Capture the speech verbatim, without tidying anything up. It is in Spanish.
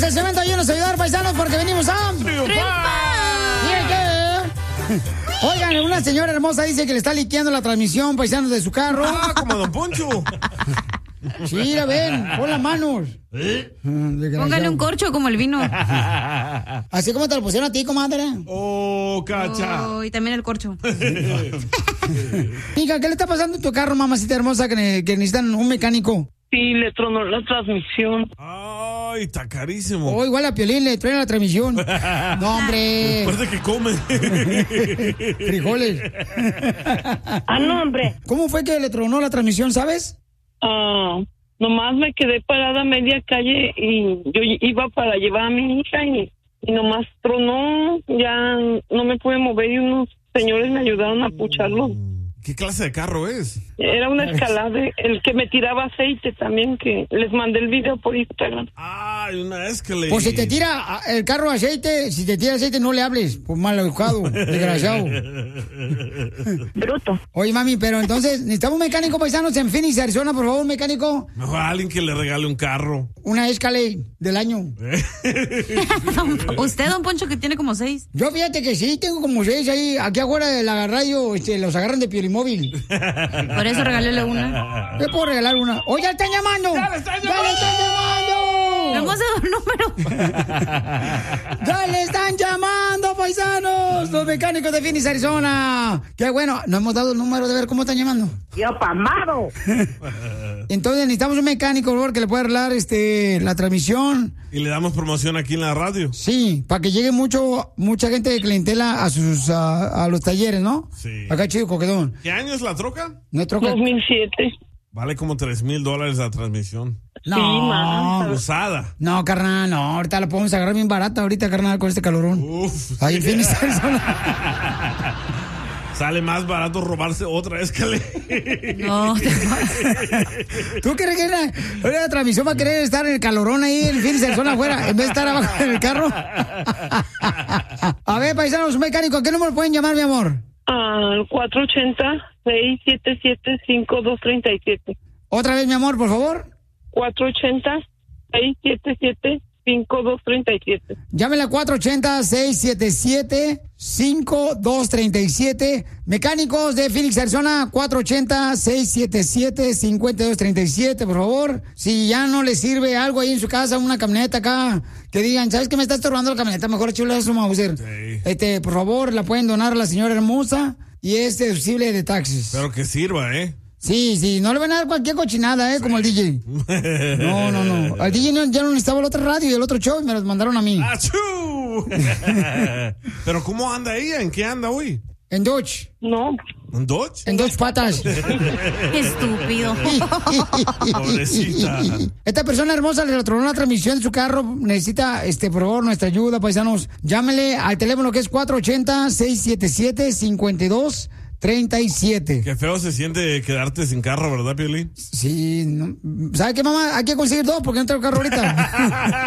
el cemento ahí nos ayudar, paisanos, porque venimos a... Oigan, una señora hermosa dice que le está liqueando la transmisión, paisanos, de su carro. Ah, como Don Poncho. Sí, la ven, pon las manos. ¿Eh? Póngale un corcho como el vino. Así como te lo pusieron a ti, comadre. Oh, cacha. Oh, y también el corcho. Hija, ¿qué le está pasando a tu carro, mamacita hermosa, que, ne- que necesitan un mecánico? Sí, le tronó la transmisión. Ay, está carísimo. Oh, igual a Piolín le traen la transmisión. No, hombre. Después de que come. Frijoles. Ah, no, hombre. ¿Cómo fue que le tronó la transmisión, sabes? Ah, nomás me quedé parada a media calle y yo iba para llevar a mi hija y, y nomás tronó. Ya no me pude mover y unos señores me ayudaron a pucharlo. ¿Qué clase de carro es? Era una Escalade, el que me tiraba aceite también, que les mandé el video por Instagram. Ah, una Escalade. Pues si te tira el carro aceite, si te tira aceite, no le hables. Pues mal educado, desgraciado. Bruto. Oye, mami, pero entonces, necesitamos un mecánico, paisanos, en Phoenix, Arizona, por favor, un mecánico. Mejor a alguien que le regale un carro. Una Escalade del año. Usted, don Poncho, que tiene como seis. Yo fíjate que sí, tengo como seis ahí. Aquí afuera de la radio, este, los agarran de Piolimóvil. Por eso regálele una. ¿Le puedo regalar una? ¡Oh, ya están llamando! ¡Ya le están ¡Ya le están llamando! Le hemos dado un número. ¡Ya le están llamando, paisanos! Los mecánicos de Phoenix, Arizona. ¡Qué bueno! No hemos dado el número de ver cómo están llamando. ¡Yo pamado! Entonces necesitamos un mecánico, por favor, que le pueda arreglar este, la transmisión. Y le damos promoción aquí en la radio. Sí, para que llegue mucho, mucha gente de clientela a sus a, a los talleres, ¿no? Sí. Acá chido, coquedón. ¿Qué año es la troca? No es troca. dos mil siete. Vale como tres mil dólares la transmisión. No, Sí, man. Usada. no, carnal, no. Ahorita la podemos agarrar bien barata, ahorita, carnal, con este calorón. Uf. Ahí en Phoenix, Arizona. Sale más barato robarse otra Escalade. No, te ¿Tú crees que la, la transmisión va a querer estar en el calorón ahí en Phoenix, Arizona afuera, en vez de estar abajo en el carro? A ver, paisanos, un mecánico, ¿a qué número pueden llamar, mi amor? Al cuatro ocho cero, seis siete siete, cinco dos tres siete. Otra vez, mi amor, por favor. cuatro ocho cero, seis siete siete, cinco dos tres siete. Llámenle a cuatro ocho cero, seis siete siete, cinco dos tres siete. Mecánicos de Phoenix, Arizona, cuatro ocho cero, seis siete siete, cinco dos tres siete, por favor. Si ya no le sirve algo ahí en su casa, una camioneta acá, que digan, ¿sabes qué me está estorbando la camioneta? Mejor chula su Mauser. Sí. Este, por favor, la pueden donar a la señora hermosa y es deducible de taxes. Pero que sirva, ¿eh? Sí, sí, no le van a dar cualquier cochinada, ¿eh? Como el D J. No, no, no. Al D J no, ya no necesitaba el otro radio y el otro show y me los mandaron a mí. ¡Achú! Pero ¿cómo anda ella? ¿En qué anda hoy? En Dodge. No. ¿En Dodge? En dos patas. Estúpido. Pobrecita. Esta persona hermosa le tronó la transmisión de su carro. Necesita, este, por favor, nuestra ayuda, paisanos. Llámele al teléfono que es cuatro ocho cero, seis siete siete, cinco dos tres siete. Qué feo se siente quedarte sin carro, ¿verdad, Piolín? Sí, no. ¿Sabe qué, mamá? Hay que conseguir dos porque no tengo carro ahorita.